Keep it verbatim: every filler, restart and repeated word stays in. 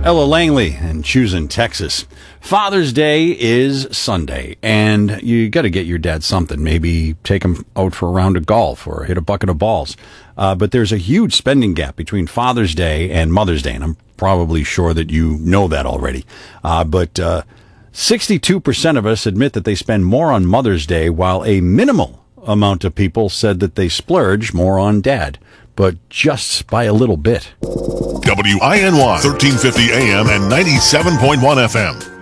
Ella Langley in Choosing, Texas. Father's Day is Sunday, and you got to get your dad something. Maybe take him out for a round of golf or hit a bucket of balls. Uh, but there's a huge spending gap between Father's Day and Mother's Day, and I'm probably sure that you know that already. Uh, but uh, sixty-two percent of us admit that they spend more on Mother's Day, while a minimal amount of people said that they splurge more on Dad, but just by a little bit. W I N Y, thirteen fifty A M and ninety-seven point one F M.